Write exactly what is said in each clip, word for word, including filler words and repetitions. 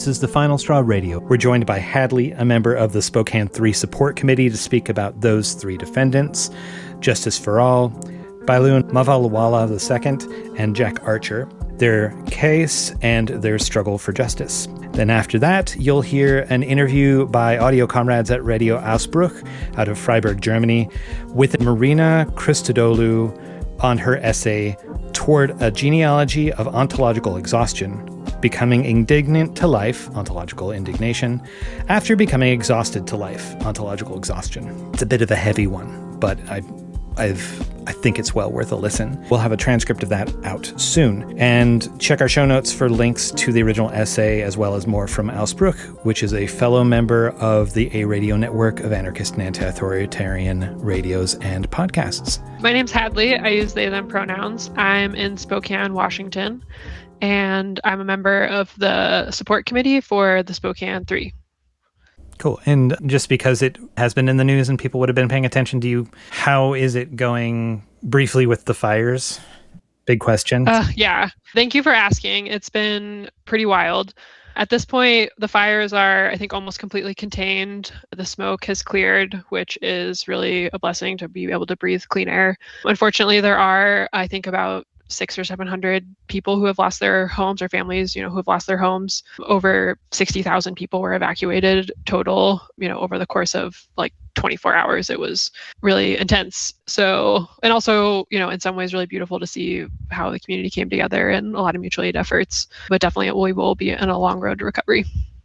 This is the Final Straw Radio. We're joined by Hadley, a member of the Spokane three Support Committee, to speak about those three defendants, Justice for All, Bailun Mavalawala the second, and Jack Archer, their case and their struggle for justice. Then after that, you'll hear an interview by audio comrades at Radio Ausbruch out of Freiburg, Germany, with Marina Christodoulou on her essay, Toward a Genealogy of Ontological Exhaustion, Becoming Indignant to Life, Ontological Indignation, After Becoming Exhausted to Life, Ontological Exhaustion. It's a bit of a heavy one, but I I've, I think it's well worth a listen. We'll have a transcript of that out soon. And check our show notes for links to the original essay, as well as more from Ausbruch, which is a fellow member of the A-Radio network of anarchist and anti-authoritarian radios and podcasts. My name's Hadley. I use they, them pronouns. I'm in Spokane, Washington, and I'm a member of the support committee for the Spokane three. Cool. And just because it has been in the news and people would have been paying attention to you, how is it going briefly with the fires? Big question. Uh, yeah. Thank you for asking. It's been pretty wild. At this point, the fires are, I think, almost completely contained. The smoke has cleared, which is really a blessing to be able to breathe clean air. Unfortunately, there are, I think, about six or seven hundred people who have lost their homes, or families, you know, who have lost their homes. Over sixty thousand people were evacuated total, you know, over the course of like twenty-four hours. It was really intense. So, and also, you know, in some ways really beautiful to see how the community came together and a lot of mutual aid efforts, but definitely we will be in a long road to recovery.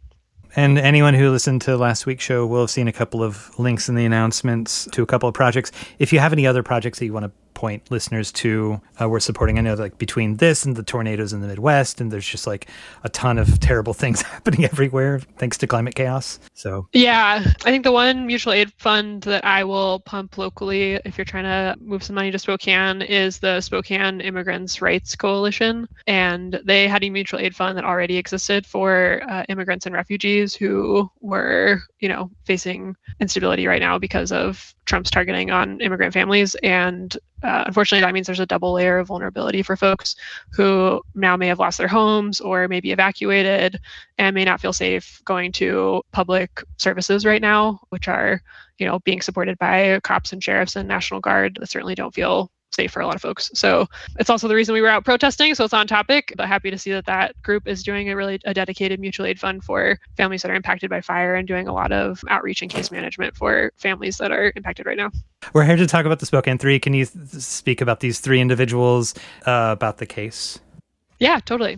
And anyone who listened to last week's show will have seen a couple of links in the announcements to a couple of projects. If you have any other projects that you want to point listeners to, uh, we're supporting. I know, like, between this and the tornadoes in the Midwest, and there's just like a ton of terrible things happening everywhere thanks to climate chaos. So yeah, I think the one mutual aid fund that I will pump locally, if you're trying to move some money to Spokane, is the Spokane Immigrants' Rights Coalition. And they had a mutual aid fund that already existed for uh, immigrants and refugees who were, you know, facing instability right now because of Trump's targeting on immigrant families. And uh, unfortunately, that means there's a double layer of vulnerability for folks who now may have lost their homes or may be evacuated and may not feel safe going to public services right now, which are, you know, being supported by cops and sheriffs and National Guard that certainly don't feel safe for a lot of folks. So it's also the reason we were out protesting. So it's on topic, but happy to see that that group is doing a really a dedicated mutual aid fund for families that are impacted by fire and doing a lot of outreach and case management for families that are impacted right now. We're here to talk about the Spokane three. Can you th- speak about these three individuals, uh, about the case? Yeah, totally.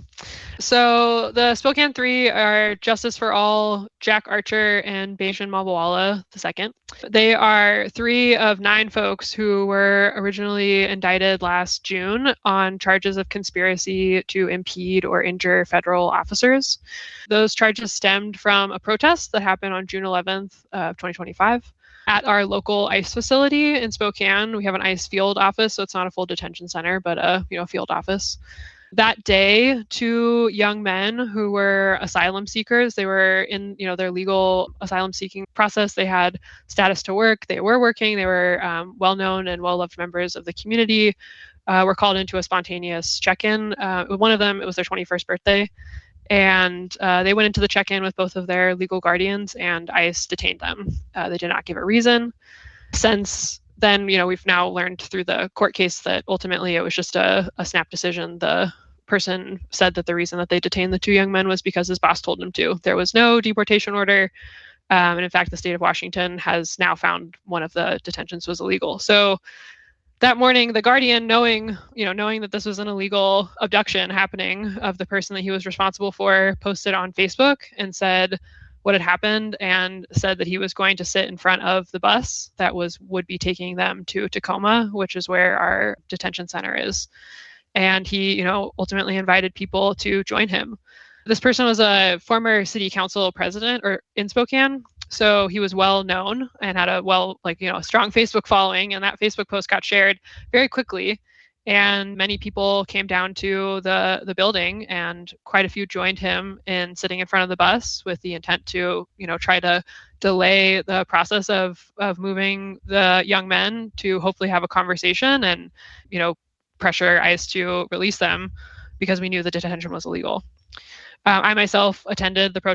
So the Spokane three are Justice for All, Jack Archer, and Bailun Mavalawala the second. They are three of nine folks who were originally indicted last June on charges of conspiracy to impede or injure federal officers. Those charges stemmed from a protest that happened on June eleventh of twenty twenty-five. At our local ICE facility in Spokane, we have an ICE field office, so it's not a full detention center, but a, you know, field office. That day, two young men who were asylum seekers, they were in, you know, their legal asylum seeking process. They had status to work. They were working. They were um, well-known and well-loved members of the community. Uh, were called into a spontaneous check-in. Uh, one of them, it was their twenty-first birthday. And uh, they went into the check-in with both of their legal guardians, and ICE detained them. Uh, they did not give a reason. Since then, you know, we've now learned through the court case that ultimately it was just a, a snap decision. The person said that the reason that they detained the two young men was because his boss told him to. There was no deportation order. Um, and in fact, the state of Washington has now found one of the detentions was illegal. So that morning, the Guardian, knowing, you know, knowing that this was an illegal abduction happening of the person that he was responsible for, posted on Facebook and said what had happened and said that he was going to sit in front of the bus that was would be taking them to Tacoma, which is where our detention center is. And he, you know, ultimately invited people to join him. This person was a former city council president or in Spokane. So he was well known and had a well, like, you know, a strong Facebook following. And that Facebook post got shared very quickly. And many people came down to the, the building, and quite a few joined him in sitting in front of the bus with the intent to, you know, try to delay the process of, of moving the young men to hopefully have a conversation and, you know, pressure ICE to release them because we knew the detention was illegal. Um, I myself attended the protest